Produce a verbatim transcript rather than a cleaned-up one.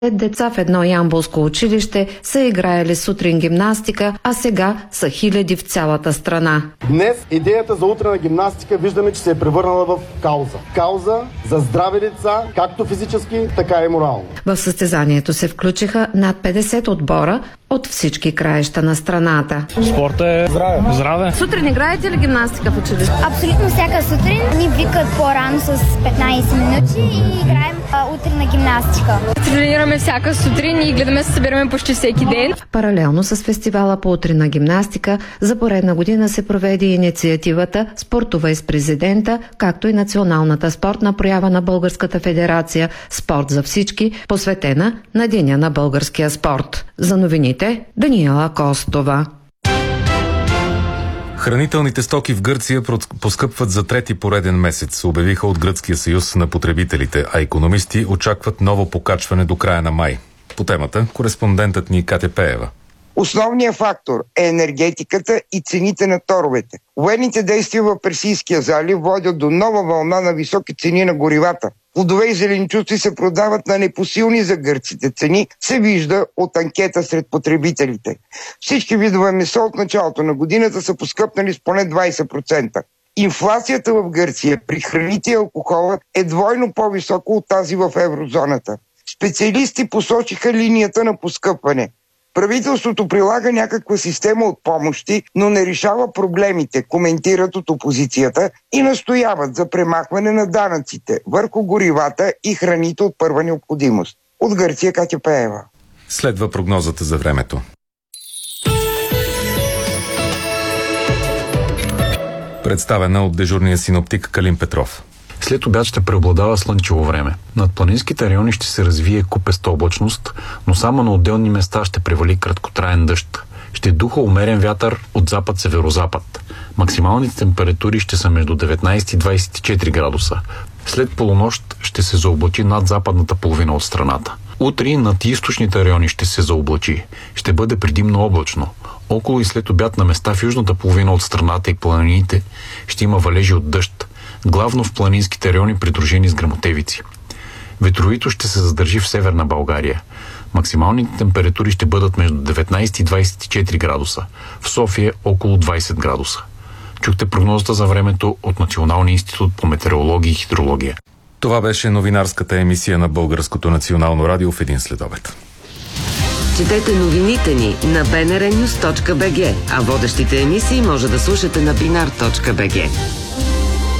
Деца в едно ямболско училище са играели сутрин гимнастика, а сега са хиляди в цялата страна. Днес идеята за утрена гимнастика виждаме, че се е превърнала в кауза. Кауза за здрави деца, както физически, така и морално. В състезанието се включиха над петдесет отбора от всички краища на страната. Спорта е здраве. здраве. Сутрин играете ли гимнастика в училище? Абсолютно всяка сутрин ни викат по-рано с петнайсет минути и играем а, утрена гимнастика. Тренираме всяка сутрин и гледаме се събираме почти всеки ден. Паралелно с фестивала по утрена гимнастика за поредна година се проведе инициативата Спортове с президента, както и националната спортна проява на Българската федерация Спорт за всички, посветена на Деня на българския спорт. За новините Даниела Костова. Хранителните стоки в Гърция поскъпват за трети пореден месец, обявиха от Гръцкия съюз на потребителите, а икономисти очакват ново покачване до края на май. По темата кореспондентът ни Катя Пеева. Основният фактор е енергетиката и цените на торовете. Военните действия в Персийския залив водят до нова вълна на високи цени на горивата. Плодове и зеленчуци се продават на непосилни за гърците цени, се вижда от анкета сред потребителите. Всички видове месо от началото на годината са поскъпнали с поне двайсет процента. Инфлацията в Гърция при храните и алкохола е двойно по-висока от тази в еврозоната. Специалисти посочиха линията на поскъпване. Правителството прилага някаква система от помощи, но не решава проблемите, коментират от опозицията и настояват за премахване на данъците върху горивата и храните от първа необходимост. От Гърция Катя Пеева. Следва прогнозата за времето. Представена от дежурния синоптик Калин Петров. След обяд ще преобладава слънчево време. Над планинските райони ще се развие купеста облачност, но само на отделни места ще превали краткотраен дъжд. Ще духа умерен вятър от запад-северозапад. Максималните температури ще са между деветнайсет и двайсет и четири градуса. След полунощ ще се заоблачи над западната половина от страната. Утре над източните райони ще се заоблачи. Ще бъде предимно облачно. Около и след обяд на места в южната половина от страната и планините ще има валежи от дъжд, главно в планинските райони, придружени с гръмотевици. Ветровито ще се задържи в северна България. Максималните температури ще бъдат между деветнайсет и двайсет и четири градуса. В София около двайсет градуса. Чухте прогнозата за времето от Националния институт по метеорология и хидрология. Това беше новинарската емисия на Българското национално радио в един следобед. Четете новините ни на би ен ар нюз точка би джи, а водещите емисии може да слушате на бинар точка би джи.